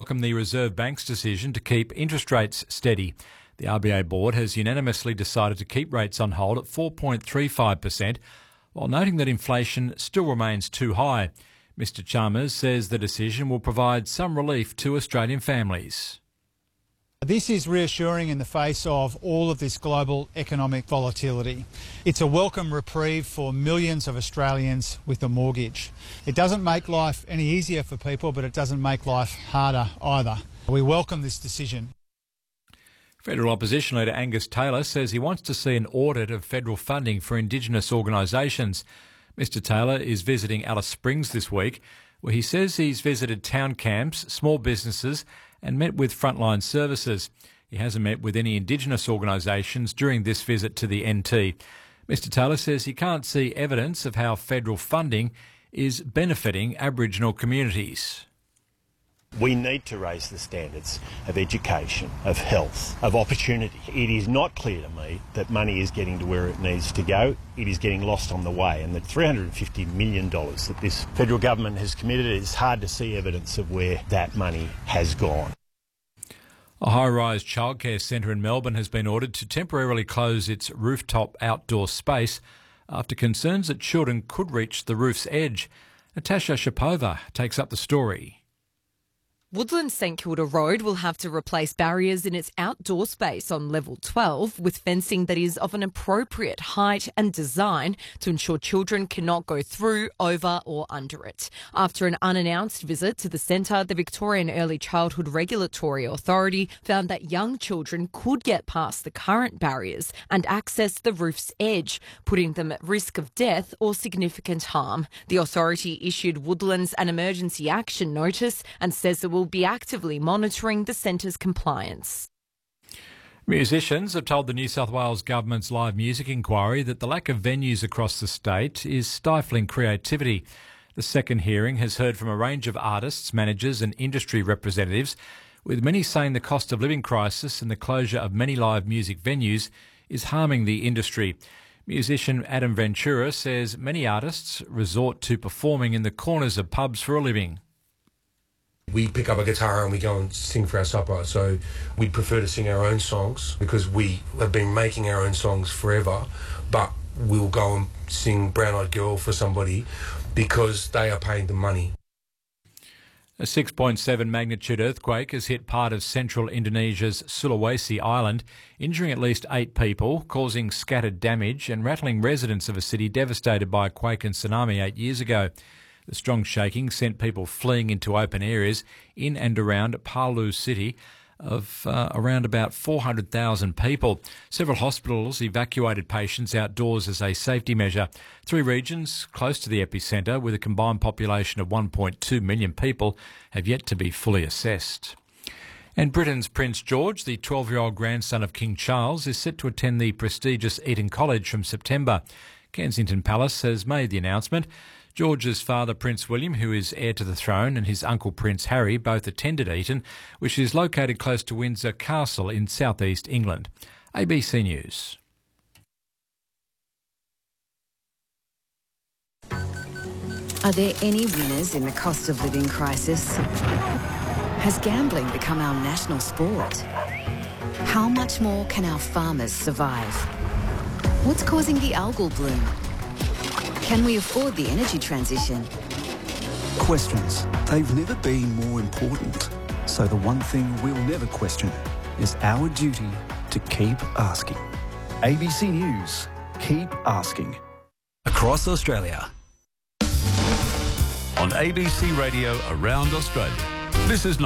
welcome the Reserve Bank's decision to keep interest rates steady. The RBA board has unanimously decided to keep rates on hold at 4.35%, while noting that inflation still remains too high. Mr Chalmers says the decision will provide some relief to Australian families. This is reassuring in the face of all of this global economic volatility. It's a welcome reprieve for millions of Australians with a mortgage. It doesn't make life any easier for people, but it doesn't make life harder either. We welcome this decision. Federal Opposition Leader Angus Taylor says he wants to see an audit of federal funding for Indigenous organisations. Mr Taylor is visiting Alice Springs this week, where he says he's visited town camps, small businesses and met with frontline services. He hasn't met with any Indigenous organisations during this visit to the NT. Mr Taylor says he can't see evidence of how federal funding is benefiting Aboriginal communities. We need to raise the standards of education, of health, of opportunity. It is not clear to me that money is getting to where it needs to go. It is getting lost on the way, and the $350 million that this federal government has committed, it's hard to see evidence of where that money has gone. A high-rise childcare centre in Melbourne has been ordered to temporarily close its rooftop outdoor space after concerns that children could reach the roof's edge. Natasha Shapova takes up the story. Woodlands St Kilda Road will have to replace barriers in its outdoor space on level 12 with fencing that is of an appropriate height and design to ensure children cannot go through, over or under it. After an unannounced visit to the centre, the Victorian Early Childhood Regulatory Authority found that young children could get past the current barriers and access the roof's edge, putting them at risk of death or significant harm. The authority issued Woodlands an emergency action notice and says it will be actively monitoring the centre's compliance. Musicians have told the New South Wales Government's live music inquiry that the lack of venues across the state is stifling creativity. The second hearing has heard from a range of artists, managers and industry representatives, with many saying the cost of living crisis and the closure of many live music venues is harming the industry. Musician Adam Ventura says many artists resort to performing in the corners of pubs for a living. We pick up a guitar and we go and sing for our supper, so we'd prefer to sing our own songs because we have been making our own songs forever, but we'll go and sing Brown Eyed Girl for somebody because they are paying the money. A 6.7 magnitude earthquake has hit part of central Indonesia's Sulawesi island, injuring at least 8 people, causing scattered damage and rattling residents of a city devastated by a quake and tsunami 8 years ago. The strong shaking sent people fleeing into open areas in and around Palu city of around about 400,000 people. Several hospitals evacuated patients outdoors as a safety measure. 3 regions close to the epicentre, with a combined population of 1.2 million people, have yet to be fully assessed. And Britain's Prince George, the 12-year-old grandson of King Charles, is set to attend the prestigious Eton College from September. Kensington Palace has made the announcement. George's father, Prince William, who is heir to the throne, and his uncle, Prince Harry, both attended Eton, which is located close to Windsor Castle in southeast England. ABC News. Are there any winners in the cost of living crisis? Has gambling become our national sport? How much more can our farmers survive? What's causing the algal bloom? Can we afford the energy transition? Questions. They've never been more important. So the one thing we'll never question is our duty to keep asking. ABC News. Keep asking. Across Australia. On ABC Radio around Australia. This is